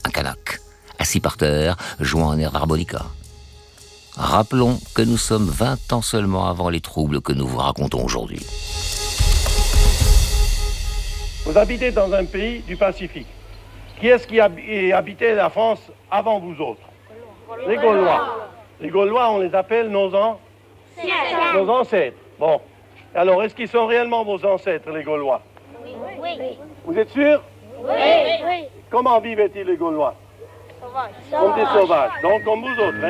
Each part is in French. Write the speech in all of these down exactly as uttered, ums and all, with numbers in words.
un Kanak, assis par terre, jouant un air d'harmonica. Rappelons que nous sommes vingt ans seulement avant les troubles que nous vous racontons aujourd'hui. Vous habitez dans un pays du Pacifique. Qui est-ce qui hab- habitait la France avant vous autres? Les Gaulois. Les Gaulois, on les appelle nos ancêtres. Nos ancêtres. Bon. Alors, est-ce qu'ils sont réellement vos ancêtres, les Gaulois? Oui. Oui. Vous êtes sûr? Oui. Oui. Comment vivaient-ils, les Gaulois? Sauvage. Comme des sauvages. Donc, comme vous autres,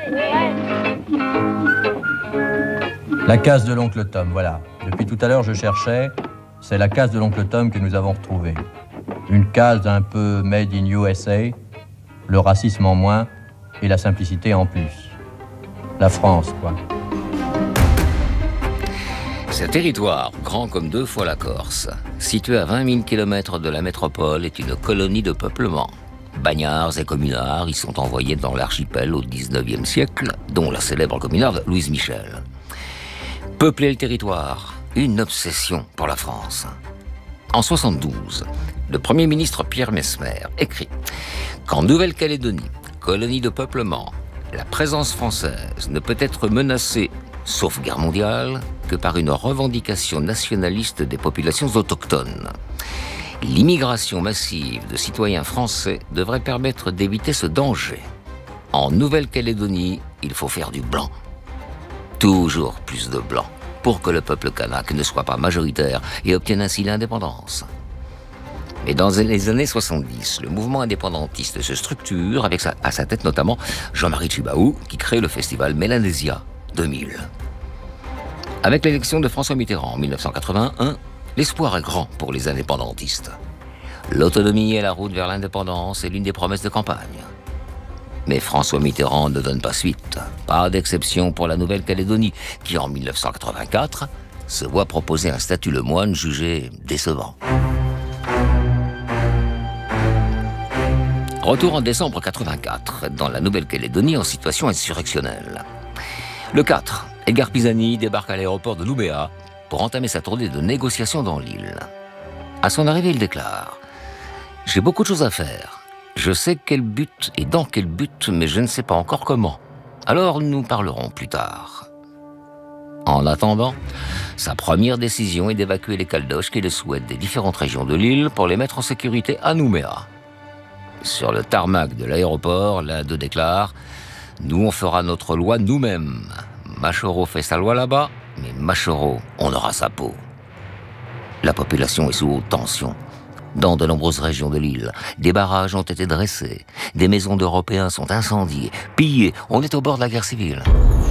hein? La case de l'oncle Tom, voilà. Depuis tout à l'heure, je cherchais. C'est la case de l'oncle Tom que nous avons retrouvée. Une case un peu made in U S A, le racisme en moins et la simplicité en plus. La France, quoi. Ce territoire, grand comme deux fois la Corse, situé à vingt mille kilomètres de la métropole, est une colonie de peuplement. Bagnards et communards y sont envoyés dans l'archipel au dix-neuvième siècle, dont la célèbre communarde Louise Michel. Peupler le territoire, une obsession pour la France. En soixante-douze, le Premier ministre Pierre Messmer écrit qu'en Nouvelle-Calédonie, colonie de peuplement, la présence française ne peut être menacée, sauf guerre mondiale, que par une revendication nationaliste des populations autochtones. L'immigration massive de citoyens français devrait permettre d'éviter ce danger. En Nouvelle-Calédonie, il faut faire du blanc. Toujours plus de blanc, pour que le peuple kanak ne soit pas majoritaire et obtienne ainsi l'indépendance. Mais dans les années soixante-dix, le mouvement indépendantiste se structure, avec sa, à sa tête notamment Jean-Marie Tjibaou, qui crée le festival Mélanésia deux mille. Avec l'élection de François Mitterrand en mille neuf cent quatre-vingt-un, l'espoir est grand pour les indépendantistes. L'autonomie et la route vers l'indépendance est l'une des promesses de campagne. Mais François Mitterrand ne donne pas suite. Pas d'exception pour la Nouvelle-Calédonie, qui en mille neuf cent quatre-vingt-quatre se voit proposer un statut lemoine jugé décevant. Retour en décembre quatre-vingt-quatre, dans la Nouvelle-Calédonie en situation insurrectionnelle. Le quatre, Edgar Pisani débarque à l'aéroport de Nouméa pour entamer sa tournée de négociations dans l'île. À son arrivée, il déclare « J'ai beaucoup de choses à faire. Je sais quel but et dans quel but, mais je ne sais pas encore comment. Alors nous parlerons plus tard. » En attendant, sa première décision est d'évacuer les Caldoches qui le souhaitent des différentes régions de l'île pour les mettre en sécurité à Nouméa. Sur le tarmac de l'aéroport, l'un d'eux déclare « Nous, on fera notre loi nous-mêmes. Machoro fait sa loi là-bas, mais Machoro, on aura sa peau. » La population est sous haute tension. Dans de nombreuses régions de l'île, des barrages ont été dressés, des maisons d'Européens sont incendiées, pillées, on est au bord de la guerre civile.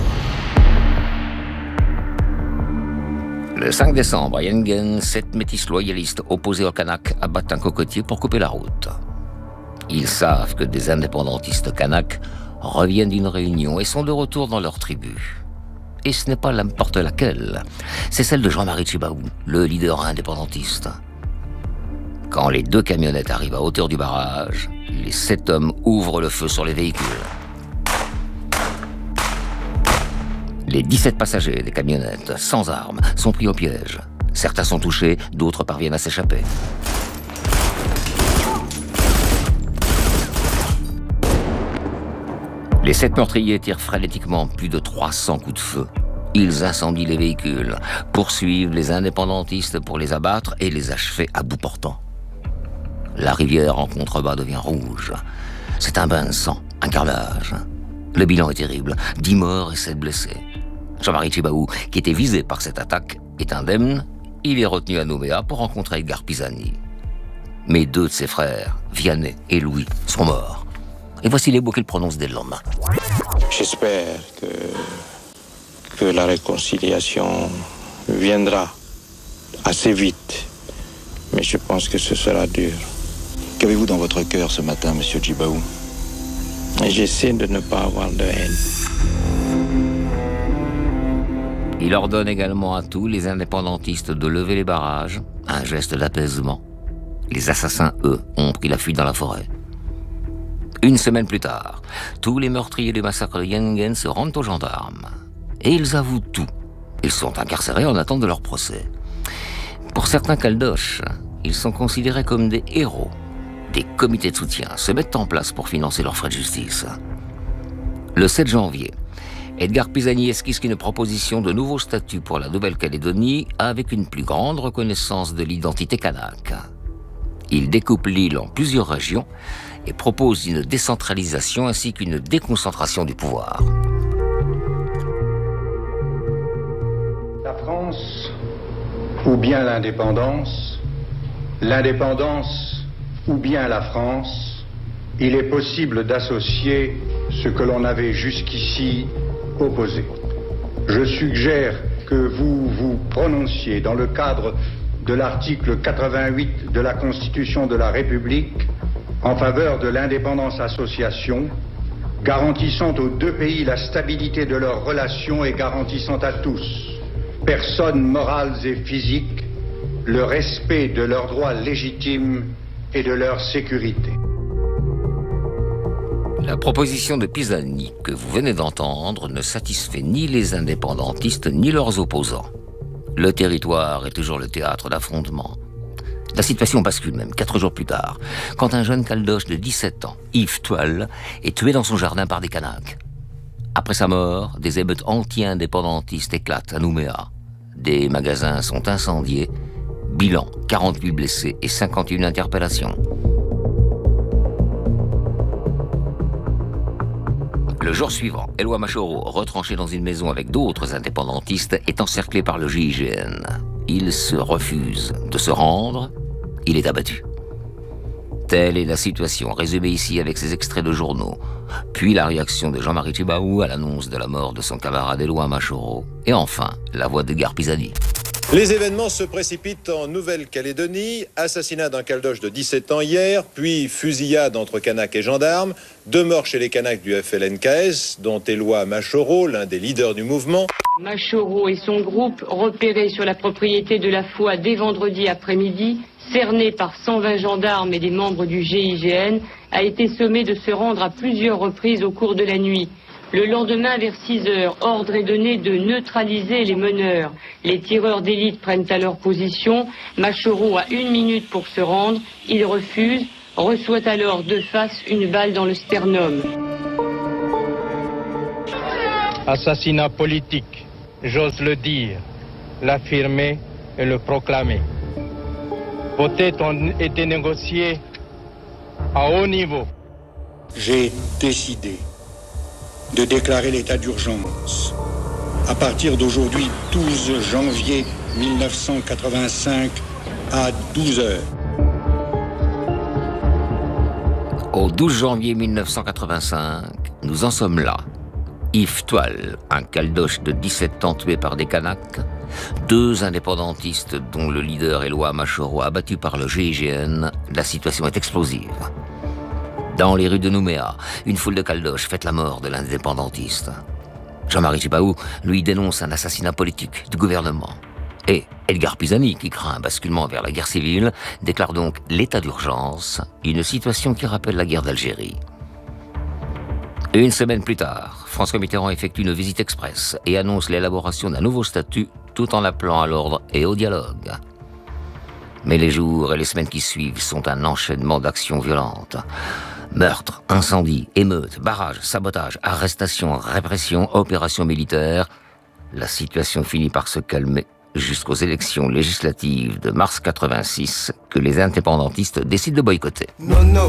Le cinq décembre, à Yengen, sept métis loyalistes opposés aux Kanaks abattent un cocotier pour couper la route. Ils savent que des indépendantistes Kanaks reviennent d'une réunion et sont de retour dans leur tribu. Et ce n'est pas n'importe laquelle, c'est celle de Jean-Marie Tjibaou, le leader indépendantiste. Quand les deux camionnettes arrivent à hauteur du barrage, les sept hommes ouvrent le feu sur les véhicules. Les dix-sept passagers des camionnettes, sans armes, sont pris au piège. Certains sont touchés, d'autres parviennent à s'échapper. Les sept meurtriers tirent frénétiquement plus de trois cents coups de feu. Ils incendient les véhicules, poursuivent les indépendantistes pour les abattre et les achever à bout portant. La rivière en contrebas devient rouge. C'est un bain de sang, un carnage. Le bilan est terrible, dix morts et sept blessés. Jean-Marie Tjibaou, qui était visé par cette attaque, est indemne. Il est retenu à Nouméa pour rencontrer Edgar Pisani. Mais deux de ses frères, Vianney et Louis, sont morts. Et voici les mots qu'il prononce dès le lendemain. J'espère que, que la réconciliation viendra assez vite. Mais je pense que ce sera dur. Qu'avez-vous dans votre cœur ce matin, monsieur Tjibaou? J'essaie de ne pas avoir de haine. Il ordonne également à tous les indépendantistes de lever les barrages, un geste d'apaisement. Les assassins, eux, ont pris la fuite dans la forêt. Une semaine plus tard, tous les meurtriers du massacre de Yengen se rendent aux gendarmes. Et ils avouent tout. Ils sont incarcérés en attente de leur procès. Pour certains Caldoches, ils sont considérés comme des héros. Des comités de soutien se mettent en place pour financer leurs frais de justice. Le sept janvier, Edgar Pisani esquisse une proposition de nouveau statut pour la Nouvelle-Calédonie avec une plus grande reconnaissance de l'identité kanak. Il découpe l'île en plusieurs régions et propose une décentralisation ainsi qu'une déconcentration du pouvoir. La France ou bien l'indépendance, l'indépendance ou bien la France, il est possible d'associer ce que l'on avait jusqu'ici opposé. Je suggère que vous vous prononciez dans le cadre de l'article quatre-vingt-huit de la Constitution de la République en faveur de l'indépendance-association, garantissant aux deux pays la stabilité de leurs relations et garantissant à tous, personnes morales et physiques, le respect de leurs droits légitimes et de leur sécurité. La proposition de Pisani que vous venez d'entendre ne satisfait ni les indépendantistes ni leurs opposants. Le territoire est toujours le théâtre d'affrontements. La situation bascule même quatre jours plus tard, quand un jeune caldoche de dix-sept ans, Yves Toile, est tué dans son jardin par des Kanaks. Après sa mort, des émeutes anti-indépendantistes éclatent à Nouméa. Des magasins sont incendiés. Bilan, quarante-huit blessés et cinquante et une interpellations. Le jour suivant, Éloi Machoro, retranché dans une maison avec d'autres indépendantistes, est encerclé par le G I G N. Il se refuse de se rendre, il est abattu. Telle est la situation, résumée ici avec ces extraits de journaux. Puis la réaction de Jean-Marie Tjibaou à l'annonce de la mort de son camarade Éloi Machoro. Et enfin, la voix d'Edgar Pisani. Les événements se précipitent en Nouvelle-Calédonie. Assassinat d'un caldoche de dix-sept ans hier, puis fusillade entre Kanaks et gendarmes. Deux morts chez les Kanaks du F L N K S, dont Éloi Machoro, l'un des leaders du mouvement. Machoro et son groupe, repérés sur la propriété de la Foi dès vendredi après-midi, cerné par cent vingt gendarmes et des membres du G I G N, a été sommé de se rendre à plusieurs reprises au cours de la nuit. Le lendemain, vers six heures, ordre est donné de neutraliser les meneurs. Les tireurs d'élite prennent alors position. Machoro a une minute pour se rendre. Il refuse, reçoit alors de face une balle dans le sternum. Assassinat politique, j'ose le dire, l'affirmer et le proclamer. Peut-être ont été négociés à haut niveau. J'ai décidé de déclarer l'état d'urgence à partir d'aujourd'hui, douze janvier mille neuf cent quatre-vingt-cinq à douze heures. Au douze janvier mille neuf cent quatre-vingt-cinq, nous en sommes là. Yves Toile, un caldoche de dix-sept ans tué par des Kanaks, deux indépendantistes dont le leader Éloi Machoro abattu par le G I G N, la situation est explosive. Dans les rues de Nouméa, une foule de caldoches fête la mort de l'indépendantiste. Jean-Marie Tjibaou, lui, dénonce un assassinat politique du gouvernement. Et Edgar Pisani, qui craint un basculement vers la guerre civile, déclare donc l'état d'urgence, une situation qui rappelle la guerre d'Algérie. Une semaine plus tard, François Mitterrand effectue une visite express et annonce l'élaboration d'un nouveau statut tout en appelant à l'ordre et au dialogue. Mais les jours et les semaines qui suivent sont un enchaînement d'actions violentes. Meurtres, incendies, émeutes, barrages, sabotages, arrestations, répression, opérations militaires. La situation finit par se calmer jusqu'aux élections législatives de mars quatre-vingt-six que les indépendantistes décident de boycotter. Non, non,